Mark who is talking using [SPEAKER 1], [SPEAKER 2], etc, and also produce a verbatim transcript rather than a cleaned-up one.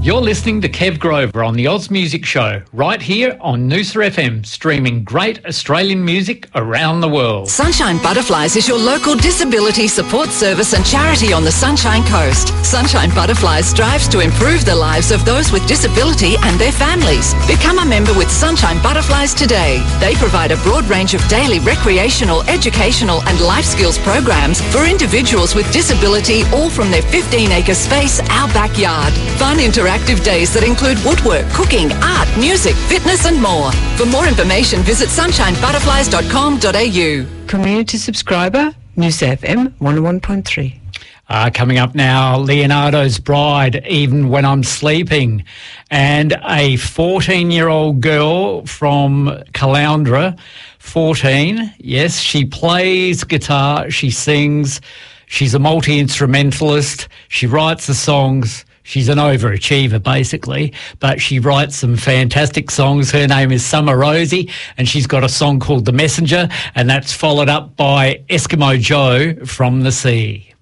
[SPEAKER 1] You're listening to Kev Grover on the Oz Music Show, right here on Noosa F M, streaming great Australian music around the world.
[SPEAKER 2] Sunshine Butterflies is your local disability support service and charity on the Sunshine Coast. Sunshine Butterflies strives to improve the lives of those with disability and their families. Become a member with Sunshine Butterflies today. They provide a broad range of daily recreational, educational and life skills programs for individuals with disability, all from their fifteen acre space, our backyard. Fun interactive days that include woodwork, cooking, art, music, fitness and more. For more information, visit sunshine butterflies dot com dot a u.
[SPEAKER 3] Community subscriber, Noosa F M one oh one point three.
[SPEAKER 1] Uh, coming up now, Leonardo's Bride, Even When I'm Sleeping, and a fourteen-year-old girl from Caloundra, fourteen, yes, she plays guitar, she sings, she's a multi-instrumentalist, she writes the songs. She's an overachiever, basically, but she writes some fantastic songs. Her name is Summer Rosie, and she's got a song called The Messenger, and that's followed up by Eskimo Joe from the Sea.